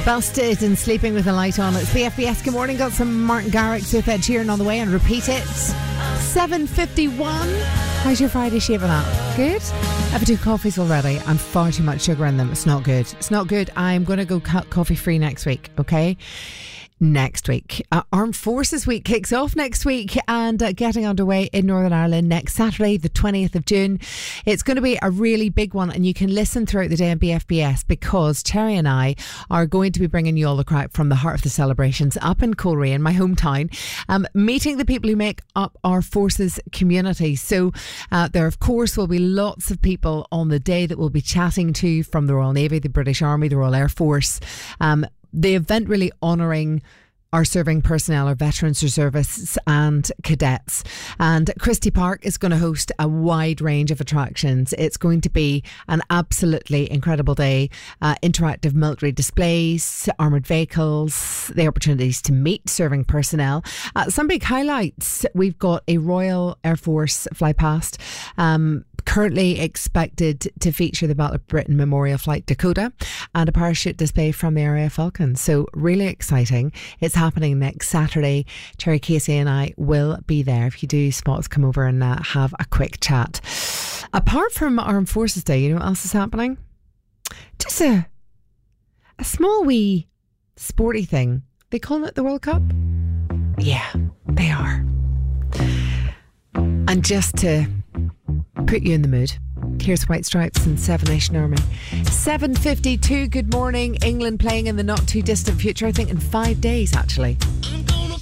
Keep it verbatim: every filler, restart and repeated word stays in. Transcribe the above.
Busted and Sleeping with the Light On. It's B F B S. Good morning. Got some Martin Garrix with Ed Sheeran on the way, and repeat it. seven fifty-one. How's your Friday shaping up? Good? I've had two coffees already and far too much sugar in them. It's not good. It's not good. I'm going to go cut coffee free next week, okay? Next week. Uh, Armed Forces Week kicks off next week and uh, getting underway in Northern Ireland next Saturday, the twentieth of June. It's going to be a really big one, and you can listen throughout the day on B F B S because Terry and I are going to be bringing you all the crack from the heart of the celebrations up in Coleraine, my hometown, um, meeting the people who make up our forces community. So uh, there, of course, will be lots of people on the day that we'll be chatting to from the Royal Navy, the British Army, the Royal Air Force. Um, the event really honouring our serving personnel, our veterans, reservists and cadets. And Christie Park is going to host a wide range of attractions. It's going to be an absolutely incredible day. Uh, interactive military displays, armoured vehicles, the opportunities to meet serving personnel. Uh, some big highlights. We've got a Royal Air Force fly past. Um, currently expected to feature the Battle of Britain Memorial Flight Dakota and a parachute display from the R A F Falcon. So really exciting. It's happening next Saturday. Terry Casey and I will be there. If you do spot us, come over and uh, have a quick chat. Apart from Armed Forces Day, you know what else is happening? Just a, a small wee sporty thing. They call it the World Cup? Yeah, they are. And just to put you in the mood, here's White Stripes and Seven Nation Army. seven fifty-two, good morning. England playing in the not too distant future, I think in five days actually.